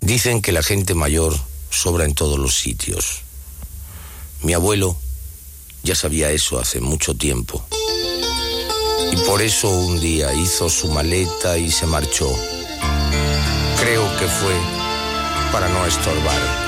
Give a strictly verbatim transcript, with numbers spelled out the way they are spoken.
Dicen que la gente mayor sobra en todos los sitios. Mi abuelo ya sabía eso hace mucho tiempo. Y por eso un día hizo su maleta y se marchó. Creo que fue para no estorbar.